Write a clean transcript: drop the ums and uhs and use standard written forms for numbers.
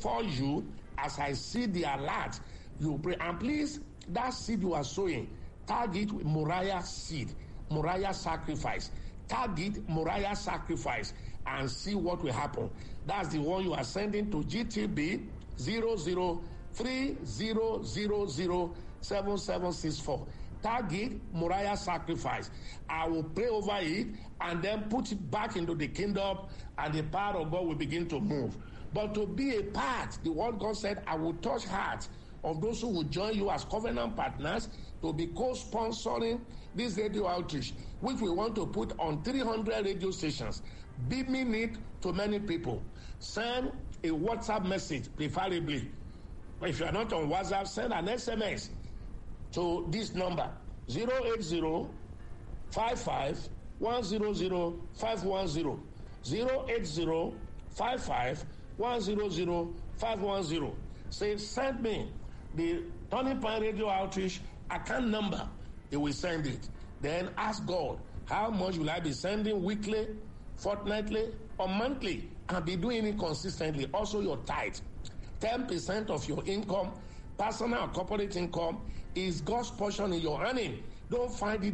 for you as I see the alert. You pray. And please, that seed you are sowing, tag it with Moriah seed, Moriah sacrifice. Tag it Moriah sacrifice and see what will happen. That's the one you are sending to GTB 0030007764. Tag it Moriah sacrifice. I will pray over it and then put it back into the kingdom, and the power of God will begin to move. But to be a part, the word God said, I will touch hearts of those who will join you as covenant partners to be co-sponsoring this radio outreach, which we want to put on 300 radio stations, beaming it to many people. Send a WhatsApp message, preferably. If you are not on WhatsApp, send an SMS to this number, 080-55-100-510, 080-55-100-510. Say, send me the Turning Point Radio Outreach account number. They will send it. Then ask God, how much will I be sending weekly, fortnightly, or monthly? And be doing it consistently. Also your tithe. 10% of your income, personal or corporate income, is God's portion in your earning. Don't find it